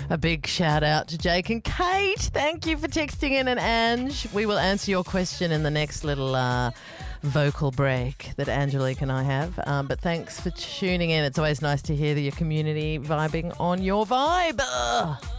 A big shout out to Jake and Kate. Thank you for texting in. And Ange, we will answer your question in the next little vocal break that Angelique and I have. But thanks for tuning in. It's always nice to hear your community vibing on your vibe. Ugh.